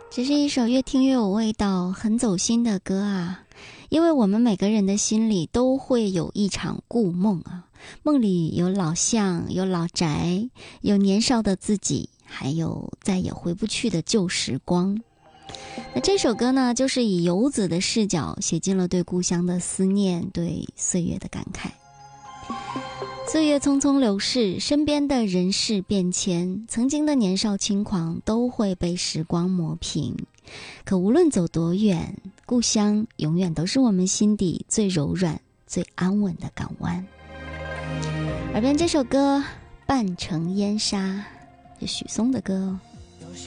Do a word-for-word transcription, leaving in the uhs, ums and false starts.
这是一首越听越有味道、很走心的歌啊！因为我们每个人的心里都会有一场故梦啊，梦里有老巷，有老宅，有年少的自己，还有再也回不去的旧时光。那这首歌呢，就是以游子的视角写进了对故乡的思念，对岁月的感慨。岁月匆匆流逝，身边的人事变迁，曾经的年少轻狂都会被时光磨平。可无论走多远，故乡永远都是我们心底最柔软、最安稳的港湾。耳边这首歌《半城烟沙》，是许嵩的歌哦。